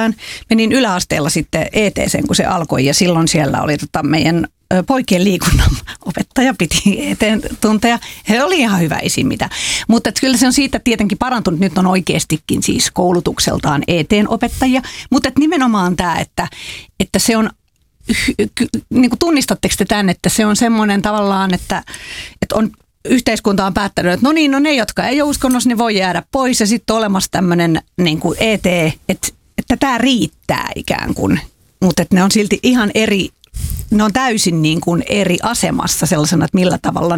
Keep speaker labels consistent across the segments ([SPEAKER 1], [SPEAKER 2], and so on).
[SPEAKER 1] pitkään. Menin yläasteella sitten ETC:n, kun se alkoi, ja silloin siellä oli meidän poikien liikunnan opettaja piti eteen tunteja. He oli ihan hyvä esimmitä. Mutta kyllä se on siitä tietenkin parantunut. Nyt on oikeastikin siis koulutukseltaan eteen opettajia. Mutta nimenomaan tämä, että se on, niin kuin tunnistatteko te tämän, että se on semmoinen tavallaan, että on yhteiskunta on päättänyt, että no ne, jotka ei ole uskonnossa, ne voi jäädä pois. Ja sitten on olemassa tämmöinen niin kuin että tämä riittää ikään kuin. Mutta ne on silti ihan eri. Ne on täysin niin kuin eri asemassa sellaisena, että millä tavalla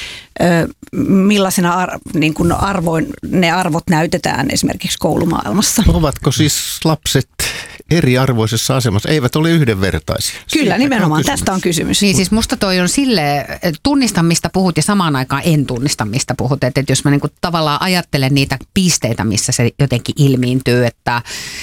[SPEAKER 1] millaisena niin kuin ne arvot näytetään esimerkiksi koulumaailmassa.
[SPEAKER 2] Ovatko siis lapset eriarvoisessa asemassa? Eivät ole yhdenvertaisia.
[SPEAKER 1] Kyllä, nimenomaan. Tästä on kysymys.
[SPEAKER 3] Niin siis musta toi on silleen, tunnistan mistä puhut ja samaan aikaan en tunnista mistä puhut. Että jos mä niinku tavallaan ajattelen niitä pisteitä, missä se jotenkin ilmiintyy, että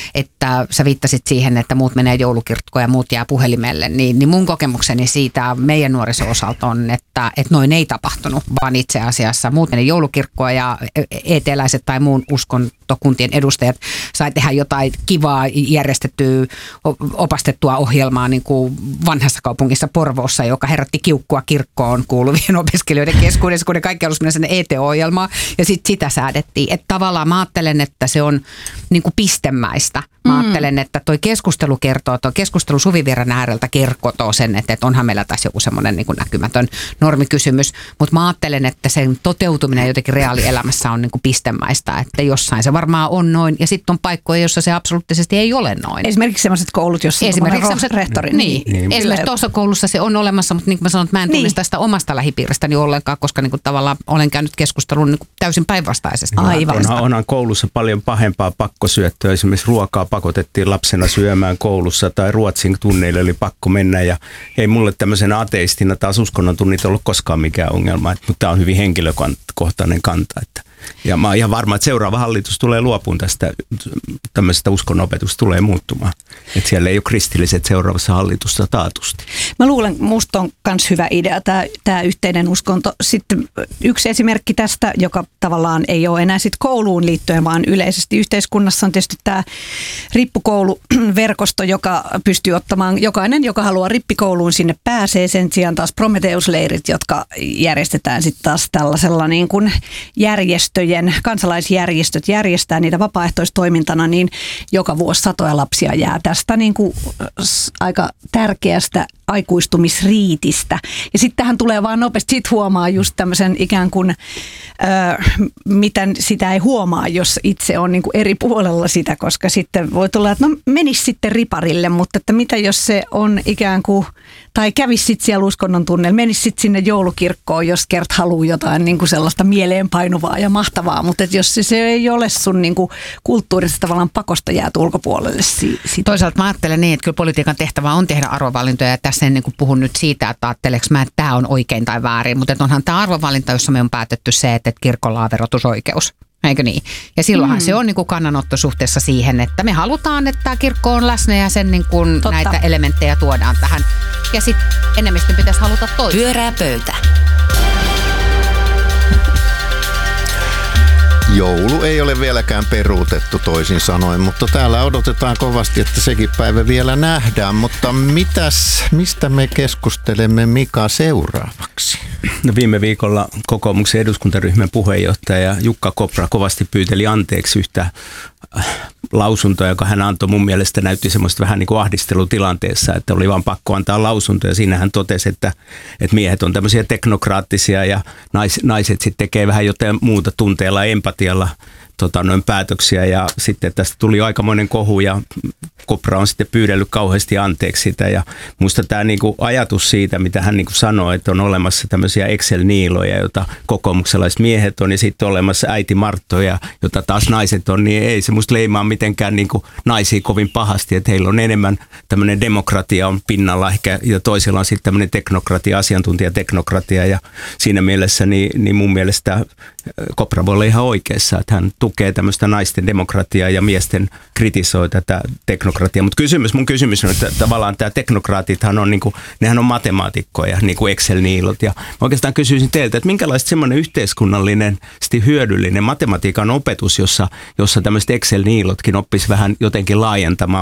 [SPEAKER 3] sä viittasit siihen, että muut menee joulukirkkoon ja muut jää puhelimelle, niin mun kokemukseni siitä meidän nuoriso-osalta on, että noin ei tapahtunut, vaan itse asiassa muut menee joulukirkkoon ja eteläiset tai muun uskontokuntien edustajat sai tehdä jotain kivaa järjestettyä opastettua ohjelmaa niin kuin vanhassa kaupungissa Porvoossa, joka herätti kiukkua kirkkoon kuuluvien opiskelijoiden keskuudessa, kun ne kaikki halusivat mennä sinne ET-ohjelmaan ja sitten sitä säädettiin. Että tavallaan mä ajattelen, että se on niin kuin pistemäistä. Mä ajattelen, että toi keskustelu Suvivirran ääreltä kertoo sen, että onhan meillä tässä joku semmoinen niin kuin näkymätön normikysymys, mutta mä ajattelen, että sen toteutuminen jotenkin reaalielämässä on niin kuin pistemäistä, että jossain se varmaan on noin ja sitten on paikkoja, jossa se absoluuttisesti ei ole noin.
[SPEAKER 1] Esimerkiksi sellaiset koulut, jossa on rehtori.
[SPEAKER 3] Niin. Esimerkiksi tuossa koulussa se on olemassa, mutta niin kuin mä sanon, että mä en tunnista sitä omasta lähipiiristäni ollenkaan, koska niin kuin tavallaan olen käynyt keskustelun niin kuin täysin päinvastaisesti.
[SPEAKER 1] Aivan.
[SPEAKER 4] Onhan koulussa paljon pahempaa pakkosyöttöä. Esimerkiksi ruokaa pakotettiin lapsena syömään koulussa tai ruotsin tunneille oli pakko mennä. Ja ei mulle tämmöisenä ateistina taas uskonnon tunnit ollut koskaan mikään ongelma, mutta tämä on hyvin henkilökohtainen kanta. Ja mä oon ihan varma, että seuraava hallitus tulee luopuun tästä tämmöisestä uskonnonopetusta tulee muuttumaan. Että siellä ei ole kristilliset seuraavassa hallitusta taatusti.
[SPEAKER 1] Mä luulen, musta on myös hyvä idea tämä yhteinen uskonto. Sitten yksi esimerkki tästä, joka tavallaan ei ole enää sit kouluun liittyen, vaan yleisesti yhteiskunnassa on tietysti tämä rippukouluverkosto, joka pystyy ottamaan jokainen, joka haluaa rippikouluun, sinne pääsee. Sen sijaan taas Prometheus-leirit, jotka järjestetään sitten taas tällaisella niin kuin kansalaisjärjestöt järjestää niitä vapaaehtoistoimintana, niin joka vuosi satoja lapsia jää tästä niin kuin aika tärkeästä aikuistumisriitistä. Ja sitten tähän tulee vaan nopeasti, sit huomaa just tämmöisen ikään kuin, miten sitä ei huomaa, jos itse on niin kuin eri puolella sitä, koska sitten voi tulla, että no menisi sitten riparille, mutta että mitä jos se on ikään kuin, tai kävisi sitten siellä uskonnon tunnella, menisi sitten sinne joulukirkkoon, jos kert haluaa jotain niin kuin sellaista mieleenpainuvaa ja mahtavaa, mutta että jos se ei ole sun niin kuin kulttuurista tavallaan pakosta jäät ulkopuolelle.
[SPEAKER 3] Toisaalta mä ajattelen niin, että kyllä politiikan tehtävä on tehdä arvovalintoja ja tässä en niin kuin puhun nyt siitä, että ajatteleks mä, että tämä on oikein tai väärin, mutta onhan tämä arvovalinta, jossa me on päätetty se, että kirkolla on verotusoikeus. Eikö niin? Ja silloinhan se on niin kuin kannanotto suhteessa siihen, että me halutaan, että kirkko on läsnä ja sen niin kuin näitä elementtejä tuodaan tähän. Ja sitten enemmistön pitäisi haluta toista.
[SPEAKER 5] Pyörää pöytä.
[SPEAKER 2] Joulu ei ole vieläkään peruutettu toisin sanoen, mutta täällä odotetaan kovasti, että sekin päivä vielä nähdään. Mutta mistä me keskustelemme, Mika, seuraavaksi?
[SPEAKER 4] No viime viikolla kokoomuksen eduskuntaryhmän puheenjohtaja Jukka Kopra kovasti pyyteli anteeksi yhtä lausuntoa, joka hän antoi. Mun mielestä näytti semmoista vähän niin kuin ahdistelutilanteessa, että oli vaan pakko antaa lausunto. Ja siinä hän totesi, että miehet on tämmöisiä teknokraattisia ja naiset sitten tekee vähän jotain muuta tunteella, empatialla noin päätöksiä. Ja sitten tästä tuli aikamoinen kohu ja Kopra on sitten pyydellyt kauheasti anteeksi sitä. Ja musta tämä niinku ajatus siitä, mitä hän niinku sanoi, että on olemassa tämmöisiä Excel-niiloja, joita kokoomukselaiset miehet on, ja sitten on olemassa äiti Marttoja, jota taas naiset on, niin ei se musta leimaa mitenkään niinku naisia kovin pahasti, että heillä on enemmän tämmöinen demokratia on pinnalla ehkä, ja toisella on sitten tämmöinen teknokratia, asiantuntijateknokratia, ja siinä mielessä niin mun mielestä Kopra voi olla ihan oikeassa, että hän tukee tämmöistä naisten demokratiaa ja miesten kritisoi tätä teknokratiaa. Mutta mun kysymys on, että tavallaan tämä teknokraatithan on, niinku, nehän on matemaatikkoja, niin kuin Excel-niilot. Ja mä oikeastaan kysyisin teiltä, että minkälaista semmoinen yhteiskunnallinen, hyödyllinen matematiikan opetus, jossa tämmöiset Excel-niilotkin oppisi vähän jotenkin laajentamaan